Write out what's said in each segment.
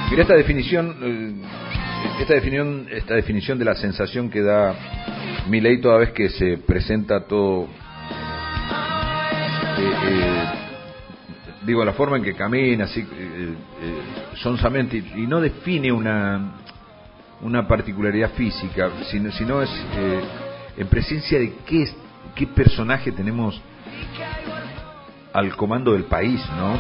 Mira esta definición de la sensación que da Milei toda vez que se presenta todo, digo, la forma en que camina, así, sonsamente, y no define una particularidad física, sino es en presencia de qué personaje tenemos al comando del país, ¿no?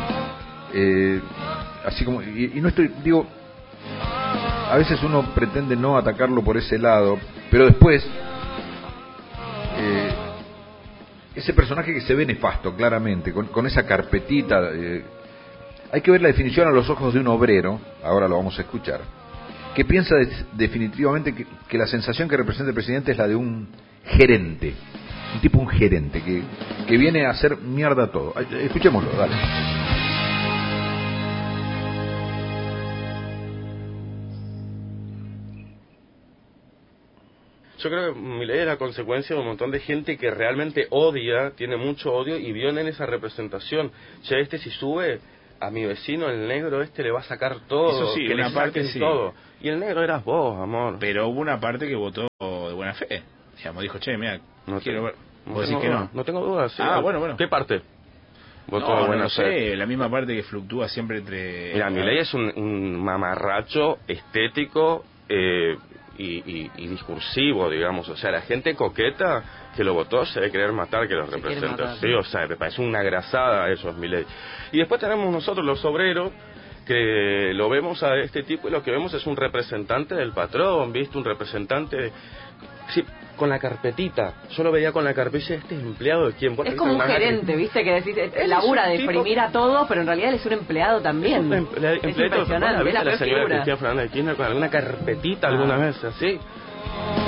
Así como, y no estoy, digo, a veces uno pretende no atacarlo por ese lado, pero después ese personaje que se ve nefasto claramente, con esa carpetita, hay que ver la definición a los ojos de un obrero, ahora lo vamos a escuchar, que piensa definitivamente que la sensación que representa el presidente es la de un gerente, un gerente que viene a hacer mierda todo. Escuchémoslo, dale. Yo creo que Milei es la consecuencia de un montón de gente que realmente odia, tiene mucho odio y vio en esa representación. Che, si sube a mi vecino, el negro le va a sacar todo, eso sí, que una le parte saquen sí. todo. Y el negro eras vos, amor. Pero hubo una parte que votó de buena fe. Digamos, dijo, che, mira, no quiero ver. ¿Vos decís que no? No tengo dudas. Sí. Bueno. ¿Qué parte? Votó de buena fe. La misma parte que fluctúa siempre entre... Mira, Milei es un mamarracho estético y discursivo, digamos. O sea, la gente coqueta que lo votó se debe querer matar que lo represente. Sí, o sea, me parece una grasada eso es Milei. Y después tenemos nosotros los obreros, que lo vemos a este tipo y lo que vemos es un representante del patrón, ¿viste? Un representante... Sí, con la carpetita. Yo lo veía con la carpetita, este es empleado de quién. Es como un gerente, ¿viste? Que decís, labura de exprimir a todos, pero en realidad él es un empleado también. Es impresionante. ¿Viste la señora Cristina Fernández de Kirchner con alguna carpetita alguna vez así?